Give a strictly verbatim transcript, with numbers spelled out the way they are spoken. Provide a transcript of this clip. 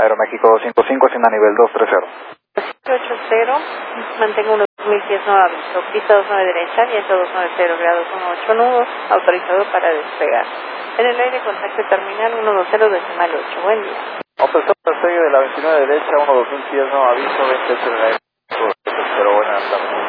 Aeroméxico doscientos cinco, hacienda nivel dos tres cero. ocho cero, mantengo unos dos mil pies no aviso, pista dos nueve derecha, viento doscientos noventa grados uno ocho nudos, autorizado para despegar. En el aire contacto terminal ciento veinte decimal ocho, buen día. Operador seis de la veintinueve derecha, uno dos mil pies no aviso, veintiocho en el aire, cero, buenas tardes.